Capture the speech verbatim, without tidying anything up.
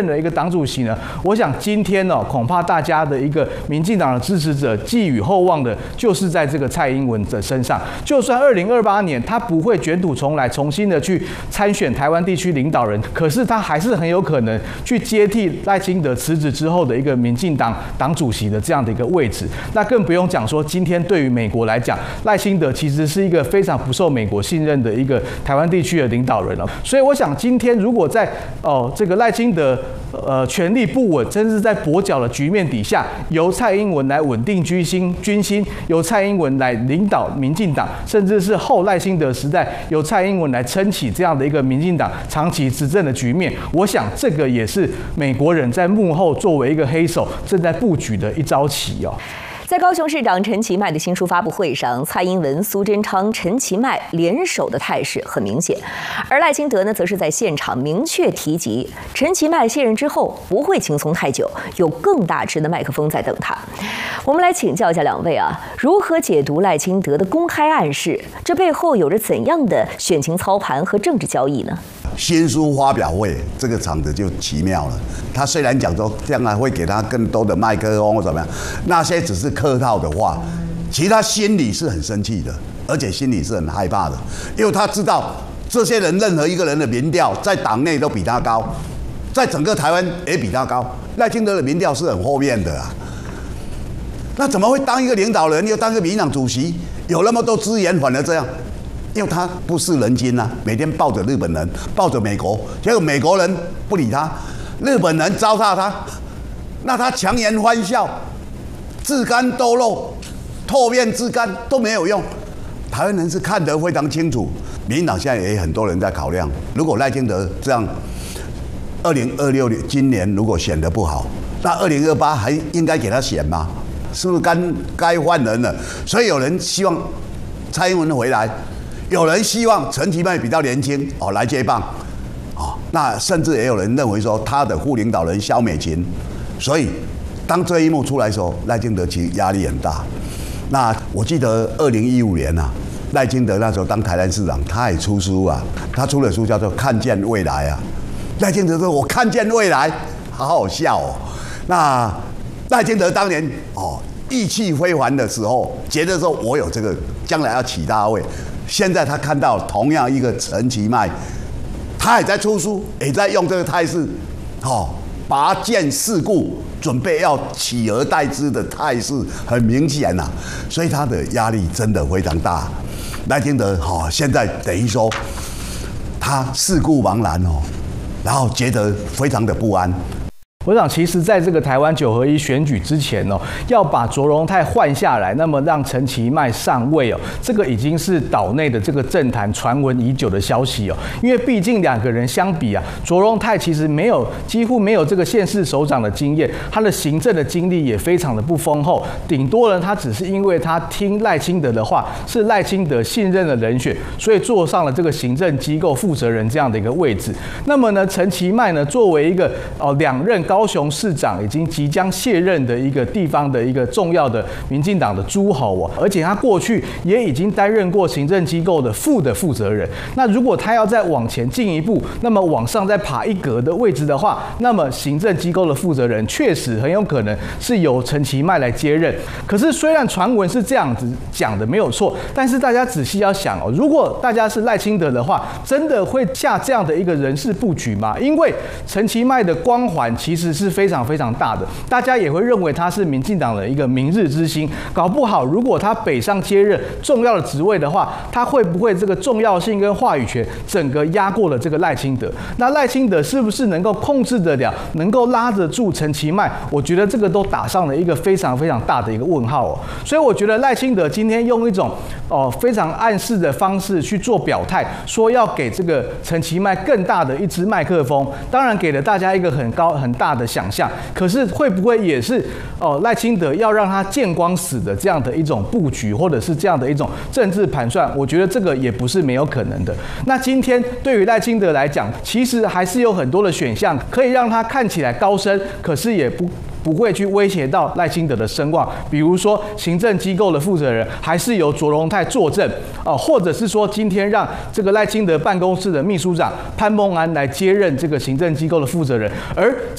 了一个党主席呢，我想今天呢、哦，恐怕大家的一个民进党的支持者寄予厚望的，就是在这个蔡英文的身上。就算二零二八年他不会卷土重来，重新的去参选台湾地区领导人，可是他还是很有可能去接替赖清德辞职之后的一个民进党党主席的这样的一个位置。那更不用讲说，今天对于美国来讲，赖清德其实是一个非常不受美国信任的一个台湾地区的领导人了。所以我想，今天如果在哦这个赖清德呃权力不稳，甚至在跛脚的局面底下，由蔡英文来稳定军心，军心由蔡英文来领导民进党，甚至是后赖清德时代由蔡英文来撑起这样的一个民进党长期执政的局面，我想这个也是美国人在幕后作为一个黑手正在布局的一招棋哦。 在高雄市长陈其迈的新书发布会上，蔡英文、苏贞昌、陈其迈联手的态势很明显，而赖清德呢，则是在现场明确提及，陈其迈卸任之后不会轻松太久，有更大只的麦克风在等他。我们来请教一下两位啊，如何解读赖清德的公开暗示？这背后有着怎样的选情操盘和政治交易呢？ 新书发表会这个场子就奇妙了。他虽然讲说将来会给他更多的麦克风或怎么样，那些只是客套的话，其实他心里是很生气的，而且心里是很害怕的，因为他知道这些人任何一个人的民调在党内都比他高，在整个台湾也比他高。赖清德的民调是很后面的啊，那怎么会当一个领导人又当一个民进党主席，有那么多资源反而这样？因为他不是人精啊，每天抱着日本人，抱着美国，结果美国人不理他，日本人糟蹋他，那他强颜欢笑，自甘堕落，唾面自甘都没有用。台湾人是看得非常清楚，民进党现在也有很多人在考量，如果赖清德这样，二零二六年今年如果选得不好，那二零二八还应该给他选吗？是不是该该换人了？所以有人希望蔡英文回来。有人希望陈其迈比较年轻哦来接棒，哦，那甚至也有人认为说他的副领导人萧美琴，所以当这一幕出来的时候，赖清德其实压力很大。那我记得二零一五年啊，赖清德那时候当台南市长，他也出书啊，他出的书叫做《看见未来》啊。赖清德说：“我看见未来，好好笑哦。”那赖清德当年哦意气非凡的时候，觉得说我有这个将来要起大位。现在他看到同样一个陈其迈，他也在出书，也在用这个态势，哦，拔剑四顾，准备要取而代之的态势很明显呐、啊，所以他的压力真的非常大。赖清德哦，现在等于说他四顾茫然哦，然后觉得非常的不安。 我想，其实在这个台湾九合一选举之前哦，要把卓荣泰换下来，那么让陈其迈上位哦，这个已经是岛内的这个政坛传闻已久的消息哦。因为毕竟两个人相比啊，卓荣泰其实没有几乎没有这个县市首长的经验，他的行政的经历也非常的不丰厚，顶多呢，他只是因为他听赖清德的话，是赖清德信任的人选，所以坐上了这个行政机构负责人这样的一个位置。那么呢，陈其迈呢，作为一个哦两任高雄市长已经即将卸任的一个地方的一个重要的民进党的诸侯哦，而且他过去也已经担任过行政机构的副的负责人。那如果他要再往前进一步，那么往上再爬一格的位置的话，那么行政机构的负责人确实很有可能是由陈其迈来接任。可是虽然传闻是这样子讲的没有错，但是大家仔细要想哦，如果大家是赖清德的话，真的会下这样的一个人事布局吗？因为陈其迈的光环其实是非常非常大的，大家也会认为他是民进党的一个明日之星。搞不好，如果他北上接任重要的职位的话，他会不会这个重要性跟话语权整个压过了这个赖清德？那赖清德是不是能够控制得了，能够拉得住陈其迈？我觉得这个都打上了一个非常非常大的一个问号哦。所以我觉得赖清德今天用一种哦非常暗示的方式去做表态，说要给这个陈其迈更大的一支麦克风，当然给了大家一个很高很大的想象。可是会不会也是哦赖清德要让他见光死的这样的一种布局，或者是这样的一种政治盘算？我觉得这个也不是没有可能的。那今天对于赖清德来讲，其实还是有很多的选项可以让他看起来高升，可是也不。不会去威胁到赖清德的声望，比如说行政机构的负责人还是由卓荣泰坐镇哦，或者是说今天让这个赖清德办公室的秘书长潘孟安来接任这个行政机构的负责人，而